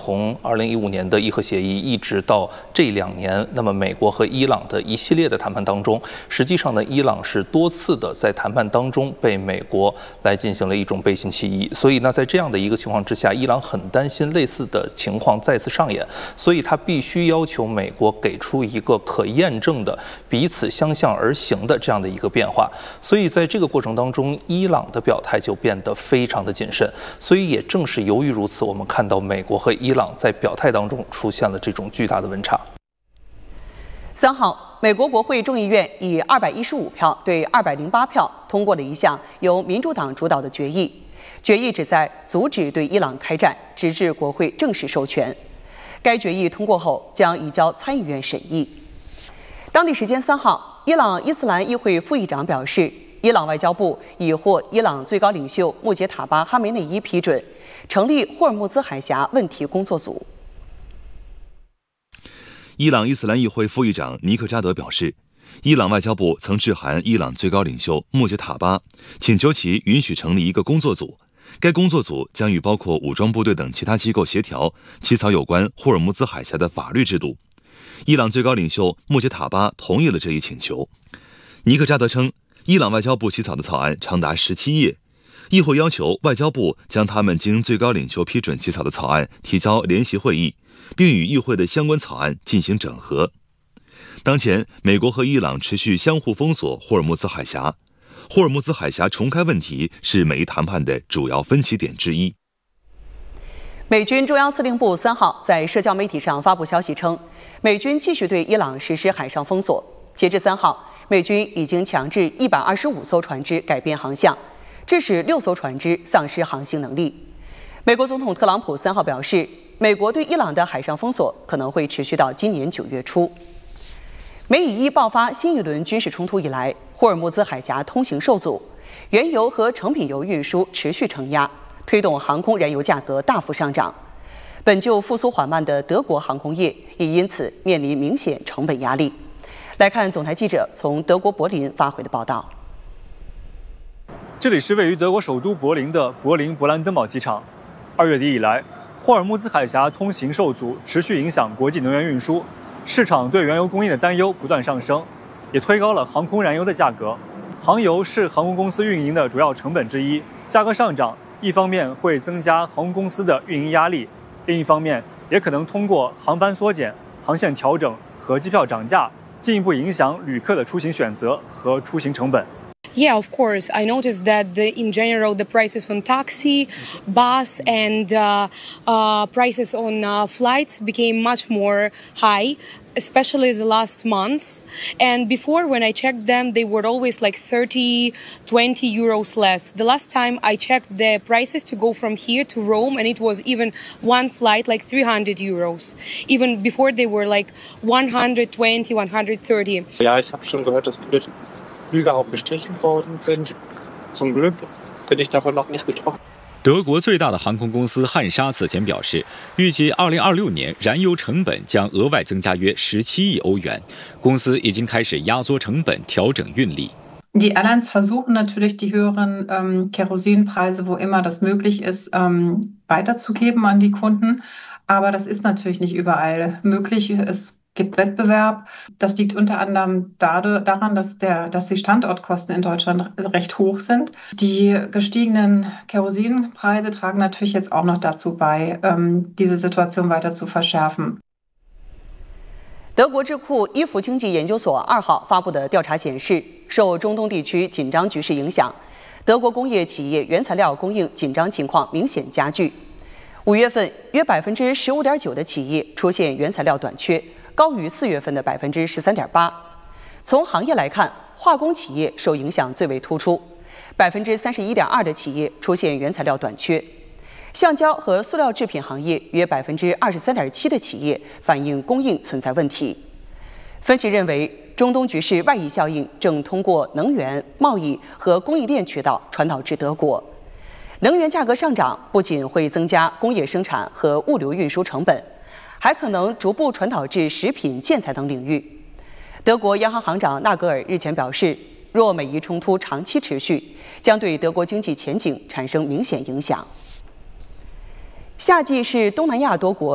从2015年的伊核协议一直到这2年，那么美国和伊朗的一系列的谈判当中，实际上呢，伊朗是多次的在谈判当中被美国来进行了一种背信弃义。所以呢，在这样的一个情况之下，伊朗很担心类似的情况再次上演，所以他必须要求美国给出一个可验证的、彼此相向而行的这样的一个变化。所以在这个过程当中，伊朗的表态就变得非常的谨慎。所以也正是由于如此，我们看到美国和伊朗在表态当中出现了这种巨大的温差。 3号，美国国会众议院以215票对208票通过了一项由民主党主导的决议，决议旨在阻止对伊朗开战，直至国会正式授权。该决议通过后将移交参议院审议。当地时间3号，伊朗伊斯兰议会副议长表示，伊朗外交部已获伊朗最高领袖穆杰塔巴·哈梅内伊批准，成立霍尔木兹海峡问题工作组。 伊朗伊斯兰议会副议长尼克扎德表示，伊朗外交部曾致函伊朗最高领袖穆杰塔巴，请求其允许成立一个工作组。该工作组将与包括武装部队等其他机构协调，起草有关霍尔木兹海峡的法律制度。伊朗最高领袖穆杰塔巴同意了这一请求。尼克扎德称，伊朗外交部起草的草案长达17页，议会要求外交部将他们经最高领袖批准起草的草案提交联席会议，并与议会的相关草案进行整合。当前，美国和伊朗持续相互封锁霍尔木兹海峡，霍尔木兹海峡重开问题是美伊谈判的主要分歧点之一。 美军中央司令部3号在社交媒体上发布消息称，美军继续对伊朗实施海上封锁。截至3号，美军已经强制125艘船只改变航向，致使6艘船只丧失航行能力。美国总统特朗普3号表示，美国对伊朗的海上封锁可能会持续到今年9月初。美以伊爆发新一轮军事冲突以来，霍尔木兹海峡通行受阻，原油和成品油运输持续承压，推动航空燃油价格大幅上涨。本就复苏缓慢的德国航空业也因此面临明显成本压力。来看总台记者从德国柏林发回的报道。 这里是位于德国首都柏林的柏林勃兰登堡机场。2月底以来，霍尔木兹海峡通行受阻，持续影响国际能源运输，市场对原油供应的担忧不断上升，也推高了航空燃油的价格。航油是航空公司运营的主要成本之一，价格上涨，一方面会增加航空公司的运营压力，另一方面也可能通过航班缩减、航线调整和机票涨价，进一步影响旅客的出行选择和出行成本。 Yeah, of course. I noticed that in general, the prices on taxi, bus, and prices on flights became much more high, especially the last month. And before, when I checked them, they were always like 30, 20 euros less. The last time I checked the prices to go from here to Rome, and it was even one flight like 300 euros. Even before, they were like 120, 130. Ja, ich habe schon gehört, dass Flüge auch gestrichen worden sind. Zum Glück bin ich davon noch nicht betroffen. 德国最大的航空公司汉莎此前表示，预计2026年燃油成本将额外增加约17亿欧元。公司已经开始压缩成本，调整运力。 Die Airlines versuchen natürlich, die höheren Kerosinpreise, wo immer das möglich ist, weiterzugeben an die Kunden. Aber das ist natürlich nicht überall möglich. Es gibt Wettbewerb. Das liegt unter anderem daran, dass die Standortkosten in Deutschland recht hoch sind. Die gestiegenen Kerosinpreise tragen natürlich jetzt auch noch dazu bei, diese Situation weiter zu verschärfen. 德国智库伊弗经济研究所2号发布的调查显示，受中东地区紧张局势影响，德国工业企业原材料供应紧张情况明显加剧。5月份，约15.9%的企业出现原材料短缺，高于4月份的13.8%。从行业来看，化工企业受影响最为突出，31.2%的企业出现原材料短缺。橡胶和塑料制品行业约23.7%的企业反映供应存在问题。分析认为，中东局势外溢效应正通过能源、贸易和供应链渠道传导至德国。能源价格上涨不仅会增加工业生产和物流运输成本，还可能逐步传导至食品、建材等领域。德国央行行长纳格尔日前表示，若美伊冲突长期持续，将对德国经济前景产生明显影响。夏季是东南亚多国